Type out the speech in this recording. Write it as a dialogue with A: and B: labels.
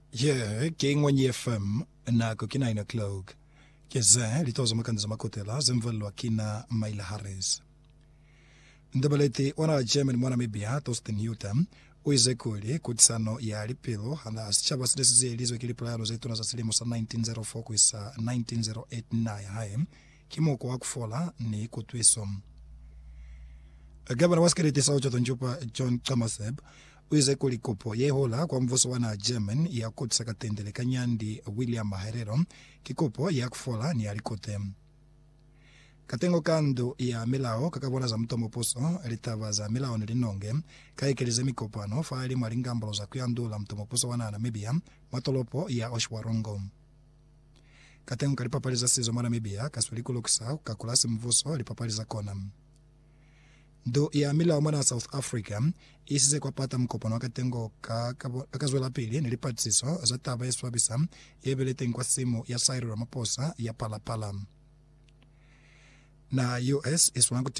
A: Yeah, king when FM na kukina 9 o'clock. Keze litozo makanza makotela zemvelwa kina Maila Harris. Ndabaleti wana German mwana mebia Tostin Newton uizekuli kutsano ya lipilo hala asichaba sidesi elizwe kilipilano zaituna za silimo sa 1904 kuisa 1908 hae kimoko wakufola ni kutwiso. Gavana wasikiriti sao choto njupa John Kamaseb uizekuli kopo yehola kwa mvoso wana German ya kutsa katendele kanyandi William Herrero kikopo ya kufola ni alikote. Katengo kando ya milao kakabona za mtomo poso litava za milao nilinonge kaikelize mikopano faali mwalingambalo za kuyandula mtomo poso wana Namibia matolopo ya Oshwarongo. Katengo kalipapaliza sizo mwana Namibia kaswelikulo kusau kakulasi mvuso lipapaliza kona. Do ya milao mwana South Africa isize kwa pata mkopano wakatengo kakazwela pili nilipatisiso za taba yeswabisa yebelete kwa simu ya Cyril Ramaphosa ya Palapala. Na US is